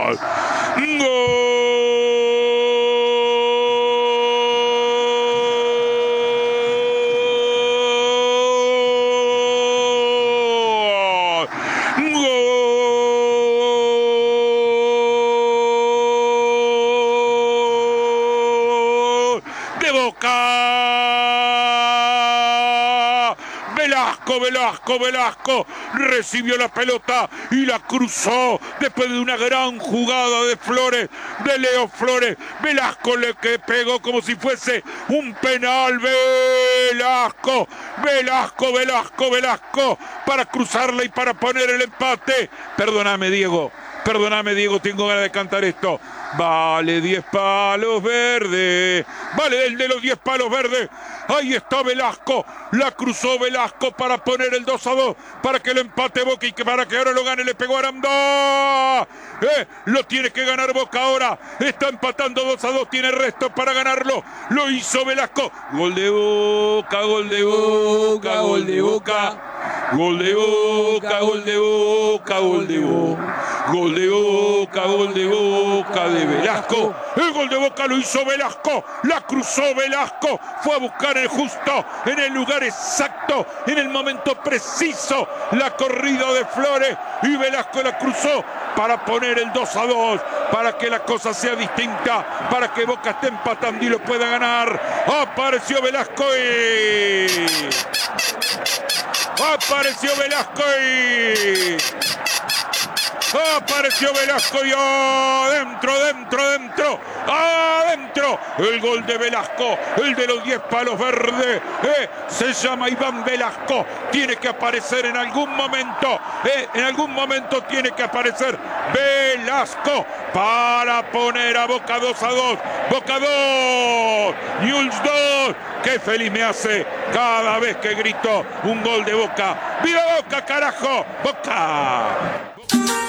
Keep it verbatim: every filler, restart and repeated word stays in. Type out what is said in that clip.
¡Gol! Velasco, Velasco, Velasco recibió la pelota y la cruzó después de una gran jugada de Flores, de Leo Flores. Velasco le que pegó como si fuese un penal. Velasco, Velasco, Velasco, Velasco para cruzarla y para poner el empate. Perdóname, Diego. Perdóname, Diego, tengo ganas de cantar esto. Vale diez palos verdes. Vale el de los diez palos verdes. Ahí está Velasco. La cruzó Velasco para poner el dos a dos. Para que lo empate Boca y que para que ahora lo gane. Le pegó a Aranda. Eh, lo tiene que ganar Boca ahora. Está empatando dos a dos. Tiene resto para ganarlo. Lo hizo Velasco. Gol de Boca, gol de Boca, gol de Boca. Gol de Boca, gol de Boca, gol de Boca. Gol de Boca, gol de Boca de Velasco. El gol de Boca lo hizo Velasco. La cruzó Velasco. Fue a buscar el justo en el lugar exacto, en el momento preciso. La corrida de Flores y Velasco la cruzó para poner el dos a dos, para que la cosa sea distinta, para que Boca esté empatando y lo pueda ganar. Apareció Velasco y... Apareció Velasco y... Apareció Velasco y adentro, dentro, dentro, adentro. El gol de Velasco, el de los diez palos verdes. Eh, se llama Iván Velasco. Tiene que aparecer en algún momento. Eh, en algún momento tiene que aparecer Velasco para poner a Boca dos a dos. Boca dos, Newell's dos. Qué feliz me hace cada vez que grito un gol de Boca. ¡Viva Boca, carajo! ¡Boca!